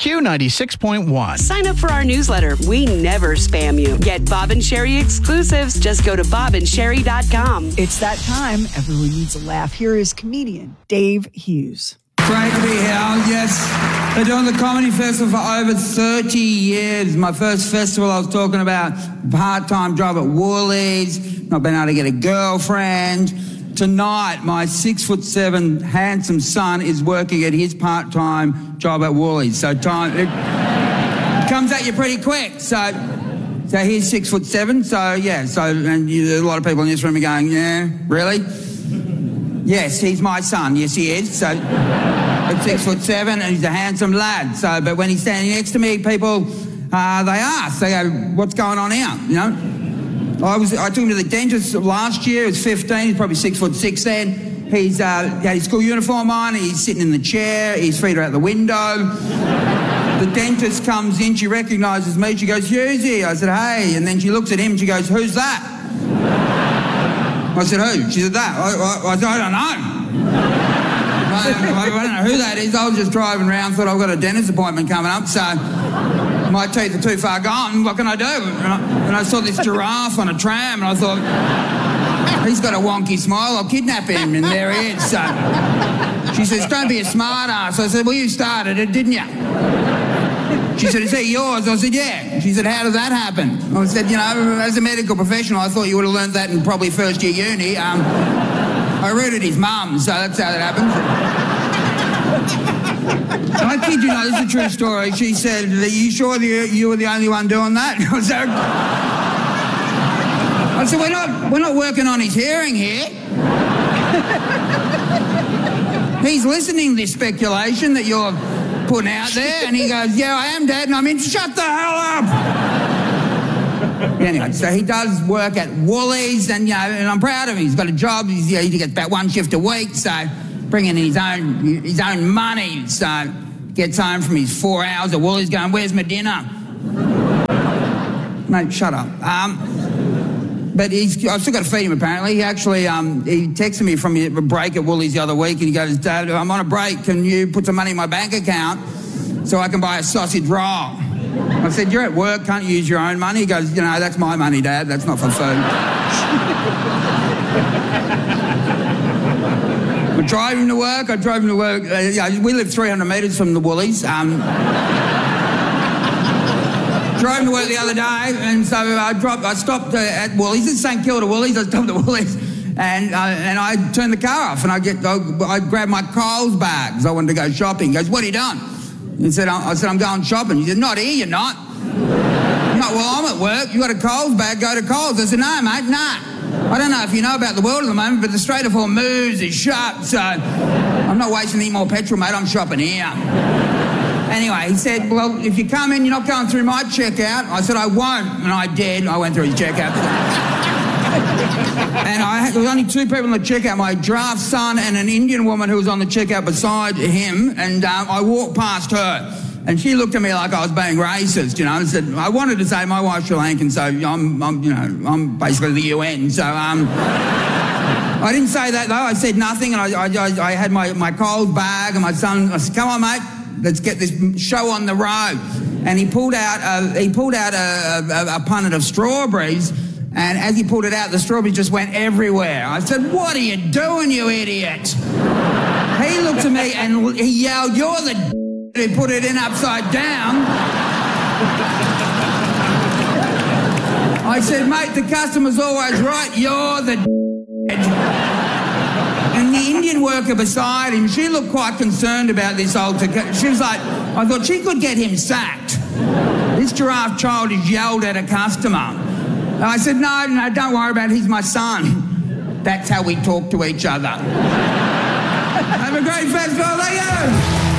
Q96.1. Sign up for our newsletter. We never spam you. Get Bob and Sherry exclusives. Just go to bobandsherry.com. It's that time. Everyone needs a laugh. Here is comedian Dave Hughes. Great to be here. Yes, been doing the comedy festival for over 30 years. My first festival, I was talking about part-time job at Woolies, not being able to get a girlfriend. Tonight, my 6'7" handsome son is working at his part-time job at Woolies. So it comes at you pretty quick. So he's 6'7". And a lot of people in this room are going, yeah, really? Yes, he's my son. Yes, he is. So at 6'7", and he's a handsome lad. So, but when he's standing next to me, people they ask, they go, "What's going on out?" You know. I took him to the dentist last year. He was 15. He's probably 6'6" then. He's had his school uniform on. He's sitting in the chair. His feet are out the window. The dentist comes in. She recognises me. She goes, "Hughesy." I said, "Hey." And then she looks at him. She goes, "Who's that?" I said, "Who?" She said, "That." I said, "I don't know. I don't know who that is. I was just driving around, thought I've got a dentist appointment coming up, so my teeth are too far gone. What can I do?" And I saw this giraffe on a tram, and I thought, he's got a wonky smile. I'll kidnap him, and there he is. So she says, "Don't be a smart ass." I said, "Well, you started it, didn't you?" She said, "Is that yours?" I said, "Yeah." She said, "How did that happen?" I said, as a medical professional, I thought you would have learned that in probably first year uni. I rooted his mum, so that's how that happened. And I kid you not, this is a true story. She said, "Are you sure you were the only one doing that?" I said, we're not working on his hearing here. He's listening to this speculation that you're putting out there, and he goes, "Yeah, I am, Dad." And I mean, shut the hell up. Anyway, so he does work at Woolies, and I'm proud of him. He's got a job. He gets about one shift a week, so bringing in his own money. So gets home from his 4 hours at Woolies, going, "Where's my dinner?" Mate, shut up. But I've still got to feed him, apparently. He actually, he texted me from a break at Woolies the other week, and he goes, "Dad, I'm on a break. Can you put some money in my bank account so I can buy a sausage roll?" I said, "You're at work, can't you use your own money?" He goes, "That's my money, Dad. That's not for food." I drove him to work. We live 300 metres from the Woolies. Drove to work the other day, and so I stopped at Woolies. It's St Kilda Woolies. I stopped at Woolies, and I turned the car off, and I grabbed my Coles bags. I wanted to go shopping. He goes, "What are you doing?" I said, "I'm going shopping." He said, "Not here, you're not." I'm like, "Well, I'm at work. You got a Coles bag, go to Coles." I said, "No, mate, nah. I don't know if you know about the world at the moment, but the Strait of Hormuz is shut, so I'm not wasting any more petrol, mate. I'm shopping here." Anyway, he said, "Well, if you come in, you're not going through my checkout." I said, "I won't," and I did. I went through his checkout. And there was only two people on the checkout, my giraffe son and an Indian woman who was on the checkout beside him, and I walked past her, and she looked at me like I was being racist, and said, I wanted to say my wife's Sri Lankan, so I'm basically the UN, so I didn't say that though. I said nothing, and I had my Coles bag, and my son, I said, "Come on, mate, let's get this show on the road." And he pulled out a punnet of strawberries, and as he pulled it out, the strawberries just went everywhere. I said, "What are you doing, you idiot?" He looked at me and he yelled, "You're the who put it in upside down." I said, "Mate, the customer's always right. You're the And the Indian worker beside him, she looked quite concerned about this she was like, I thought she could get him sacked. This giraffe child has yelled at a customer. And I said, no, don't worry about it. He's my son. That's how we talk to each other. Have a great festival. There you go.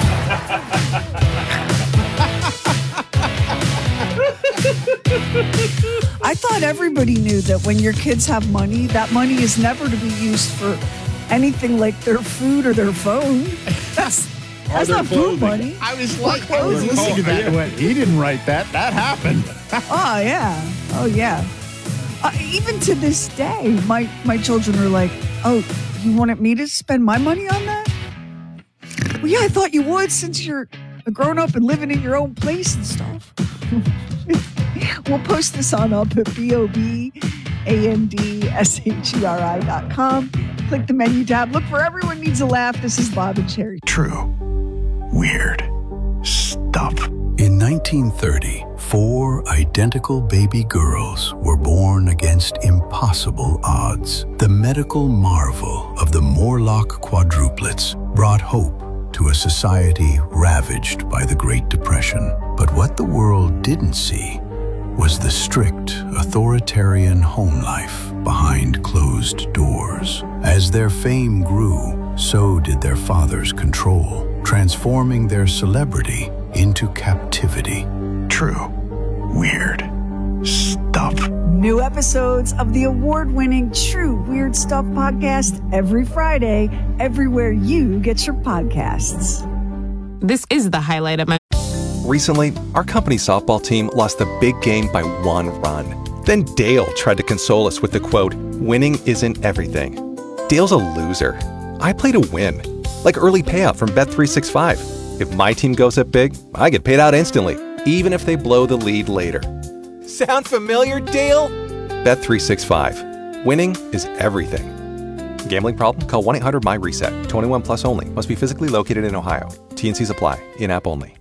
I thought everybody knew that when your kids have money, that money is never to be used for anything like their food or their phone. That's not food money. I was listening to that and went, he didn't write that. That happened. Oh, yeah. Oh, yeah. Even to this day, my children are like, "Oh, you wanted me to spend my money on that?" "Well, yeah, I thought you would since you're grown up and living in your own place and stuff. We'll post this on up at BOBANDSHERI.com. Click the menu tab. Look for Everyone Needs a Laugh. This is Bob and Sherry. True. Weird. Stuff. In 1930, 4 identical baby girls were born against impossible odds. The medical marvel of the Morlock quadruplets brought hope to a society ravaged by the Great Depression. But what the world didn't see was the strict, authoritarian home life behind closed doors. As their fame grew, so did their father's control, transforming their celebrity into captivity. True. Weird. Stuff. New episodes of the award-winning True Weird Stuff podcast every Friday, everywhere you get your podcasts. This is the highlight of my... Recently, our company's softball team lost the big game by 1 run. Then Dale tried to console us with the quote, "Winning isn't everything." Dale's a loser. I play to win. Like early payout from Bet365. If my team goes up big, I get paid out instantly, even if they blow the lead later. Sound familiar, Dale? Bet365. Winning is everything. Gambling problem? Call 1-800-MY-RESET. 21 plus only. Must be physically located in Ohio. T&Cs apply. In-app only.